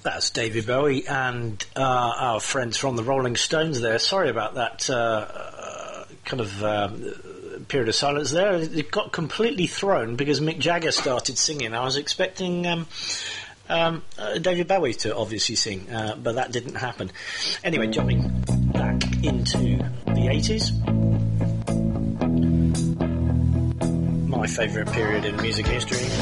That's David Bowie and our friends from the Rolling Stones there. Sorry about that period of silence there. It got completely thrown because Mick Jagger started singing. I was expecting David Bowie to obviously sing, but that didn't happen. Anyway, jumping back into the 80s. My favourite period in music history.